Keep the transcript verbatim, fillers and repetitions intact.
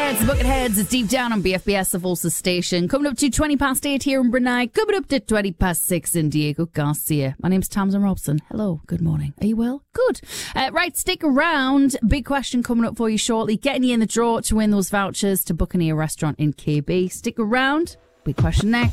Yeah, it's the Bucketheads. It's deep down on B F B S, the Volsa station. Coming up to twenty past eight here in Brunei. Coming up to twenty past six in Diego Garcia. My name's Tamsin Robson. Hello, good morning. Are you well? Good. Uh, right, stick around. Big question coming up for you shortly. Getting you in the draw to win those vouchers to Buccaneer Restaurant in K B. Stick around. Big question next.